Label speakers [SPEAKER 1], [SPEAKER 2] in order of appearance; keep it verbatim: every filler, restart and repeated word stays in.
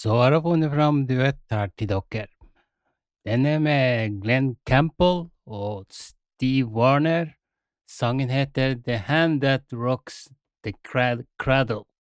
[SPEAKER 1] Så har jeg funnet fram duett her til dere. Den er med Glenn Campbell og Steve Warner. Sangen heter The Hand That Rocks the Crad Cradle.